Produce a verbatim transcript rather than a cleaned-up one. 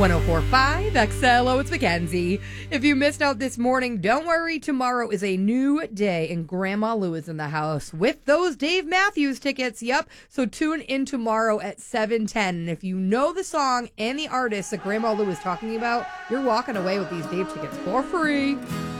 one oh four point five X L. Oh, it's Mackenzie. If you missed out this morning, don't worry. Tomorrow is a new day, and Grandma Lou is in the house with those Dave Matthews tickets. Yep. So tune in tomorrow at seven ten. And if you know the song and the artist that Grandma Lou is talking about, you're walking away with these Dave tickets for free.